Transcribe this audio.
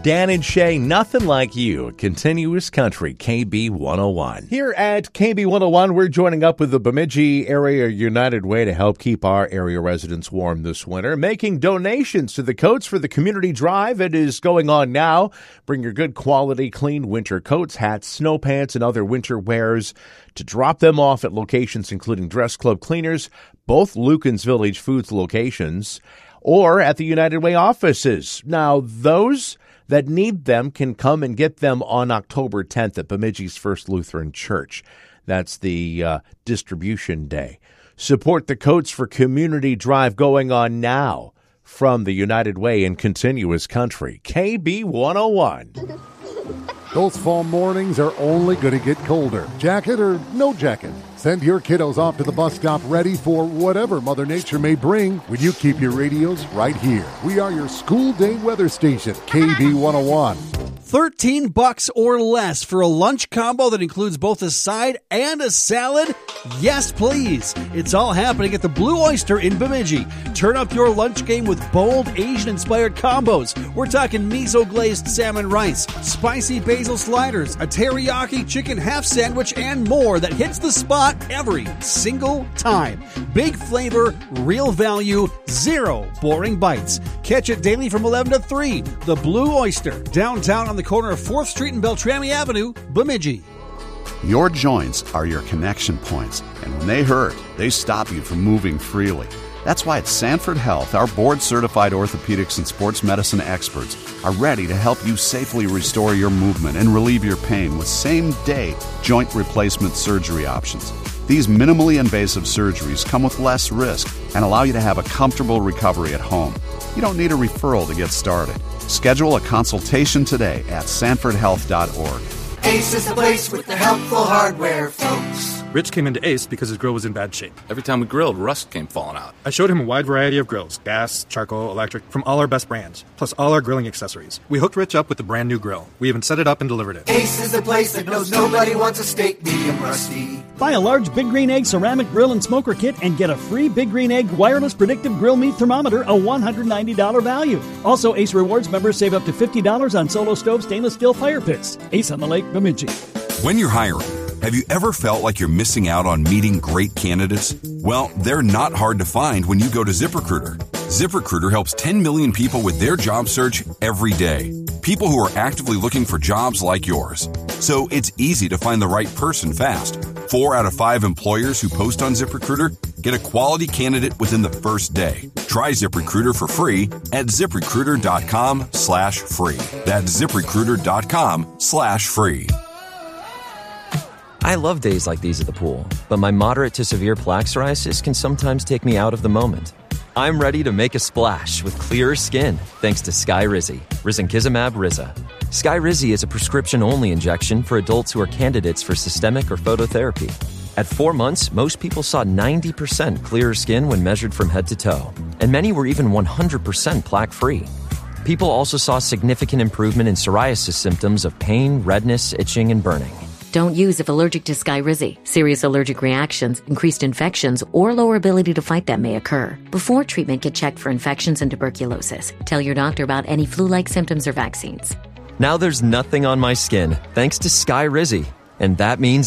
Dan and Shay, nothing like you. Continuous Country, KB 101. Here at KB 101, we're joining up with the Bemidji Area United Way to help keep our area residents warm this winter, making donations to the Coats for the Community Drive. It is going on now. Bring your good quality, clean winter coats, hats, snow pants, and other winter wares to drop them off at locations including Dress Club Cleaners, both Lucan's Village Foods locations, or at the United Way offices. Now, those that need them can come and get them on October 10th at Bemidji's First Lutheran Church. That's the distribution day. Support the Coats for Community Drive going on now from the United Way in Continuous Country. KB 101. Those fall mornings are only going to get colder. Jacket or no jacket? Send your kiddos off to the bus stop ready for whatever Mother Nature may bring when you keep your radios right here. We are your school day weather station, KB 101. $13 or less for a lunch combo that includes both a side and a salad? Yes, please. It's all happening at the Blue Oyster in Bemidji. Turn up your lunch game with bold Asian-inspired combos. We're talking miso-glazed salmon rice, spicy basil sliders, a teriyaki chicken half sandwich, and more that hits the spot every single time. Big flavor, real value, zero boring bites. Catch it daily from 11 to 3. The Blue Oyster, downtown on the corner of 4th Street and Beltrami Avenue, Bemidji. Your joints are your connection points, and when they hurt, they stop you from moving freely. That's why at Sanford Health, our board-certified orthopedics and sports medicine experts are ready to help you safely restore your movement and relieve your pain with same-day joint replacement surgery options. These minimally invasive surgeries come with less risk and allow you to have a comfortable recovery at home. You don't need a referral to get started. Schedule a consultation today at sanfordhealth.org. Ace is the place with the helpful hardware, folks. Rich came into Ace because his grill was in bad shape. Every time we grilled, rust came falling out. I showed him a wide variety of grills, gas, charcoal, electric, from all our best brands, plus all our grilling accessories. We hooked Rich up with a brand new grill. We even set it up and delivered it. Ace is the place that knows nobody wants a steak medium rusty. Buy a large Big Green Egg ceramic grill and smoker kit and get a free Big Green Egg wireless predictive grill meat thermometer, a $190 value. Also, Ace Rewards members save up to $50 on Solo Stove stainless steel fire pits. Ace on the Lake, Bemidji. When you're hiring, have you ever felt like you're missing out on meeting great candidates? Well, they're not hard to find when you go to ZipRecruiter. ZipRecruiter helps 10 million people with their job search every day. People who are actively looking for jobs like yours. So it's easy to find the right person fast. 4 out of 5 employers who post on ZipRecruiter get a quality candidate within the first day. Try ZipRecruiter for free at ZipRecruiter.com/free. That's ZipRecruiter.com/free. I love days like these at the pool, but my moderate to severe plaque psoriasis can sometimes take me out of the moment. I'm ready to make a splash with clearer skin thanks to Skyrizi, Risankizumab Riza. Skyrizi is a prescription-only injection for adults who are candidates for systemic or phototherapy. At 4 months, most people saw 90% clearer skin when measured from head to toe, and many were even 100% plaque-free. People also saw significant improvement in psoriasis symptoms of pain, redness, itching, and burning. Don't use if allergic to Skyrizi. Serious allergic reactions, increased infections, or lower ability to fight them may occur. Before treatment, get checked for infections and tuberculosis. Tell your doctor about any flu-like symptoms or vaccines. Now there's nothing on my skin thanks to Skyrizi, and that means